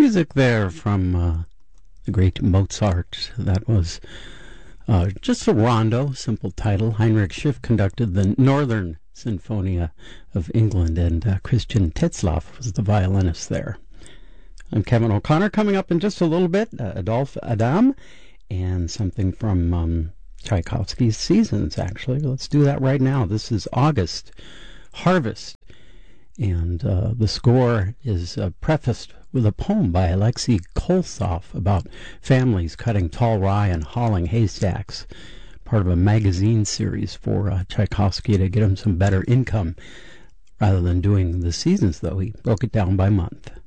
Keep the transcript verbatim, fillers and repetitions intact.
Music there from uh, the great Mozart. That was uh, just a rondo, simple title. Heinrich Schiff conducted the Northern Sinfonia of England, and uh, Christian Tetzlaff was the violinist there. I'm Kevin O'Connor. Coming up in just a little bit, uh, Adolphe Adam, and something from um, Tchaikovsky's Seasons, actually. Let's do that right now. This is August, Harvest, and uh, the score is uh, prefaced with a poem by Alexei Koltsov about families cutting tall rye and hauling haystacks, part of a magazine series for uh, Tchaikovsky to get him some better income. Rather than doing the seasons, though, he broke it down by month.